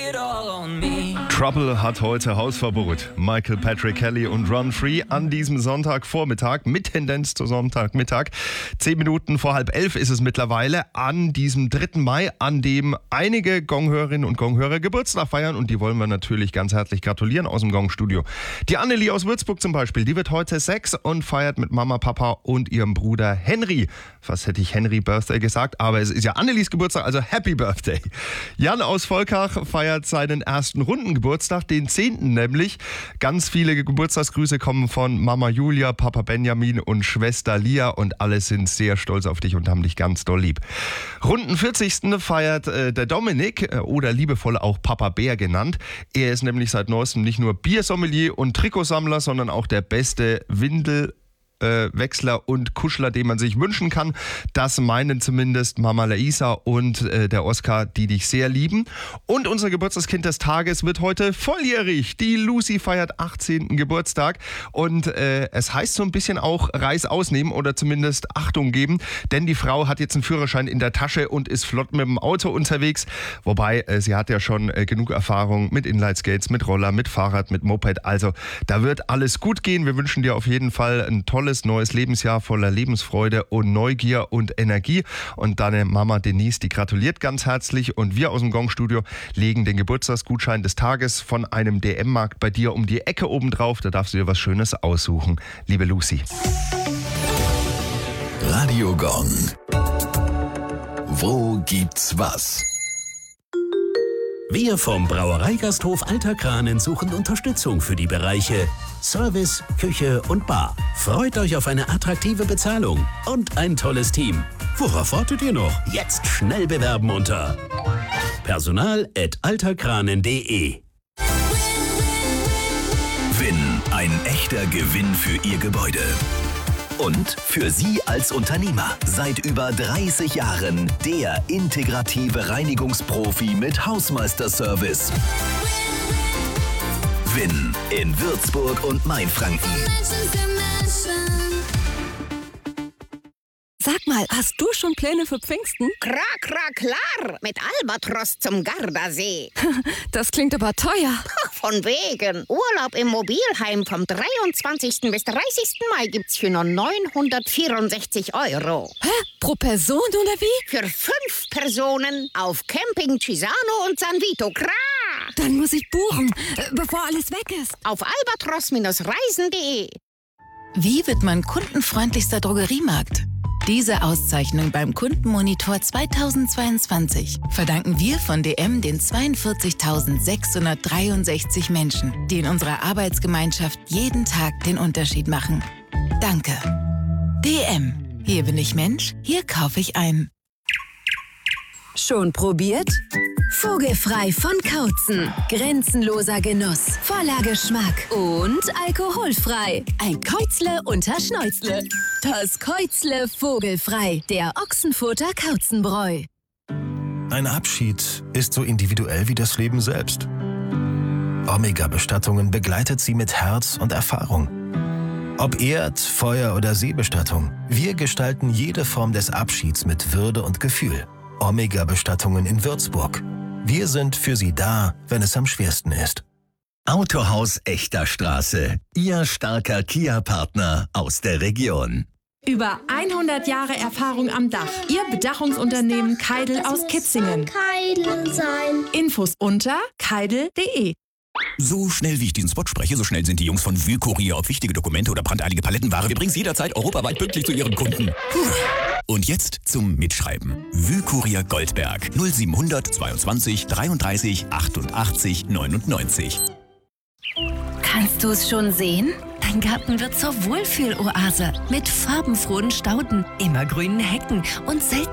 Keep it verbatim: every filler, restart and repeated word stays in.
Trouble hat heute Hausverbot. Michael Patrick Kelly und Run Free an diesem Sonntagvormittag mit Tendenz zu Sonntagmittag. Zehn Minuten vor halb elf ist es mittlerweile an diesem dritten Mai, an dem einige Gonghörerinnen und Gonghörer Geburtstag feiern, und die wollen wir natürlich ganz herzlich gratulieren aus dem Gong-Studio. Die Annelie aus Würzburg zum Beispiel, die wird heute sechs und feiert mit Mama, Papa und ihrem Bruder Henry. Fast hätte ich Henry Birthday gesagt, aber es ist ja Annelies Geburtstag, also Happy Birthday. Jan aus Volkach feiert seinen ersten Rundengeburtstag, den zehnten nämlich. Ganz viele Geburtstagsgrüße kommen von Mama Julia, Papa Benjamin und Schwester Lia, und alle sind sehr stolz auf dich und haben dich ganz doll lieb. Runden vierzigsten feiert äh, der Dominik, äh, oder liebevoll auch Papa Bär genannt. Er ist nämlich seit neuestem nicht nur Biersommelier und Trikotsammler, sondern auch der beste Windel Äh, Wechsler und Kuschler, den man sich wünschen kann. Das meinen zumindest Mama Laisa und äh, der Oskar, die dich sehr lieben. Und unser Geburtstagskind des Tages wird heute volljährig. Die Lucy feiert achtzehnten Geburtstag, und äh, es heißt so ein bisschen auch Reis ausnehmen oder zumindest Achtung geben, denn die Frau hat jetzt einen Führerschein in der Tasche und ist flott mit dem Auto unterwegs. Wobei, äh, sie hat ja schon äh, genug Erfahrung mit Inlineskates, mit Roller, mit Fahrrad, mit Moped. Also da wird alles gut gehen. Wir wünschen dir auf jeden Fall ein tolles neues Lebensjahr voller Lebensfreude und Neugier und Energie. Und deine Mama Denise, die gratuliert ganz herzlich, und wir aus dem Gong-Studio legen den Geburtstagsgutschein des Tages von einem D M-Markt bei dir um die Ecke oben drauf. Da darfst du dir was Schönes aussuchen. Liebe Lucy. Radio Gong. Wo gibt's was? Wir vom Brauereigasthof Alter Kranen suchen Unterstützung für die Bereiche Service, Küche und Bar. Freut euch auf eine attraktive Bezahlung und ein tolles Team. Worauf wartet ihr noch? Jetzt schnell bewerben unter personal at alterkranen punkt de. Win, ein echter Gewinn für Ihr Gebäude. Und für Sie als Unternehmer. Seit über dreißig Jahren der integrative Reinigungsprofi mit Hausmeisterservice. Win in Würzburg und Mainfranken. Sag mal, hast du schon Pläne für Pfingsten? Kra, kra, klar, mit Albatros zum Gardasee. Das klingt aber teuer. Von wegen. Urlaub im Mobilheim vom dreiundzwanzigsten bis dreißigsten Mai gibt's für nur neunhundertvierundsechzig Euro. Hä? Pro Person oder wie? Für fünf Personen auf Camping Cisano und San Vito. Kra! Dann muss ich buchen, bevor alles weg ist. Auf albatros Reisen punkt de. Wie wird man kundenfreundlichster Drogeriemarkt? Diese Auszeichnung beim Kundenmonitor zweitausendzweiundzwanzig verdanken wir von D M den zweiundvierzigtausendsechshundertdreiundsechzig Menschen, die in unserer Arbeitsgemeinschaft jeden Tag den Unterschied machen. Danke. D M. Hier bin ich Mensch, hier kaufe ich ein. Schon probiert? Vogelfrei von Kautzen. Grenzenloser Genuss, voller Geschmack und alkoholfrei. Ein Käuzle unter Schnäuzle. Das Käuzle vogelfrei, der Ochsenfurter Kauzenbräu. Ein Abschied ist so individuell wie das Leben selbst. Omega-Bestattungen begleitet sie mit Herz und Erfahrung. Ob Erd-, Feuer- oder Seebestattung, wir gestalten jede Form des Abschieds mit Würde und Gefühl. Omega-Bestattungen in Würzburg. Wir sind für Sie da, wenn es am schwersten ist. Autohaus Echter Straße. Ihr starker Kia-Partner aus der Region. Über hundert Jahre Erfahrung am Dach. Ihr Bedachungsunternehmen Keidel aus Kitzingen. Keidel sein. Infos unter keidel punkt de. So schnell wie ich diesen Spot spreche, so schnell sind die Jungs von Wühlkurier, ob wichtige Dokumente oder brandeilige Palettenware. Wir bringen es jederzeit europaweit pünktlich zu ihren Kunden. Puh. Und jetzt zum Mitschreiben. Wühlkurier Goldberg null siebenhundert zweiundzwanzig dreiunddreißig achtundachtzig neunundneunzig. Kannst du es schon sehen? Dein Garten wird zur Wohlfühloase mit farbenfrohen Stauden, immergrünen Hecken und selten